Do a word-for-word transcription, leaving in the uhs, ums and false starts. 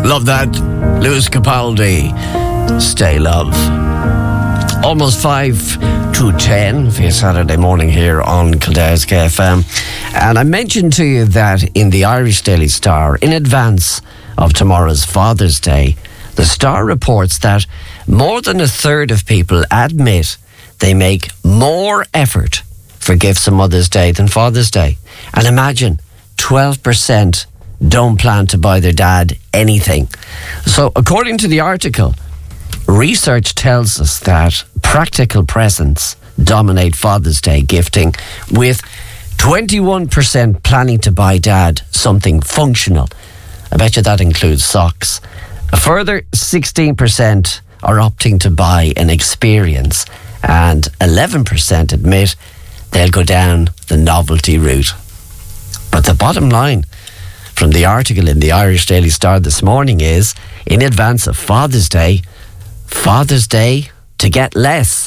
Love that. Lewis Capaldi. Stay Love. Almost five to ten for your Saturday morning here on Kildare's K F M. And I mentioned to you that in the Irish Daily Star, in advance of tomorrow's Father's Day, the Star reports that more than a third of people admit they make more effort for gifts on Mother's Day than Father's Day. And imagine, twelve percent don't plan to buy their dad anything. So according to the article, research tells us that practical presents dominate Father's Day gifting, with twenty-one percent planning to buy Dad something functional. I bet you that includes socks. A further sixteen percent are opting to buy an experience, and eleven percent admit they'll go down the novelty route. But the bottom line from the article in the Irish Daily Star this morning is, in advance of Father's Day, Father's Day to get less.